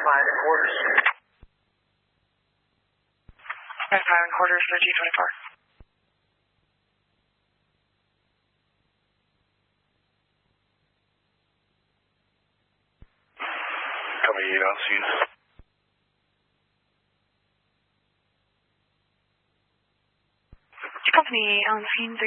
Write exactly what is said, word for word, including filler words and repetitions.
five and quarters. five and quarters for G twenty-four. Copy eight on scene. Company on scene.